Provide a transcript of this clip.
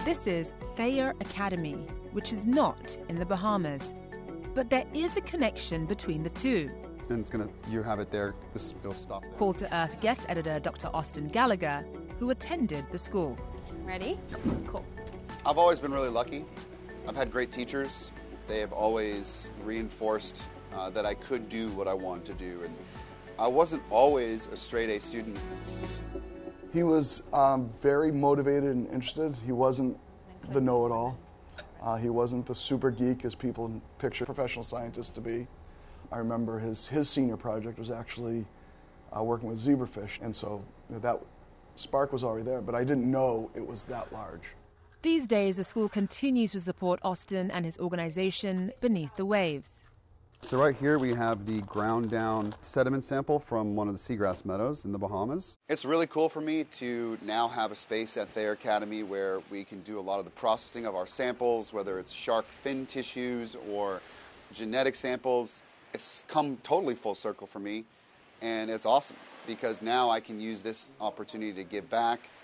This is Thayer Academy, which is not in the Bahamas. But there is a connection between the two. And you have it there, it'll stop there. Call to Earth guest editor Dr. Austin Gallagher, who attended the school. Ready? Cool. I've always been really lucky. I've had great teachers. They have always reinforced that I could do what I wanted to do. And I wasn't always a straight A student. He was very motivated and interested. He wasn't the know-it-all. He wasn't the super geek as people picture professional scientists to be. I remember his senior project was actually working with zebrafish, and so that spark was already there, but I didn't know it was that large. These days, the school continues to support Austin and his organization, Beneath the Waves. So right here we have the ground down sediment sample from one of the seagrass meadows in the Bahamas. It's really cool for me to now have a space at Thayer Academy where we can do a lot of the processing of our samples, whether it's shark fin tissues or genetic samples. It's come totally full circle for me, and it's awesome because now I can use this opportunity to give back